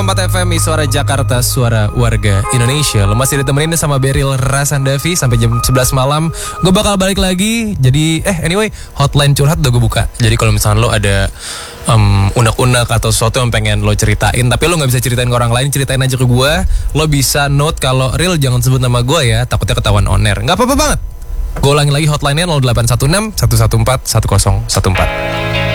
4 FM, Suara Jakarta, suara warga Indonesia. Lo masih ditemenin sama Beril Rasandavi sampai jam 11 malam. Gue bakal balik lagi. Jadi anyway, hotline curhat udah gue buka. Jadi kalau misalnya lo ada unek-unek atau sesuatu yang pengen lo ceritain, tapi lo gak bisa ceritain ke orang lain, ceritain aja ke gue. Lo bisa note kalau Ril jangan sebut nama gue ya, takutnya ketahuan on air. Gak apa-apa banget. Gue ulangi lagi hotline-nya 0816 114 1014.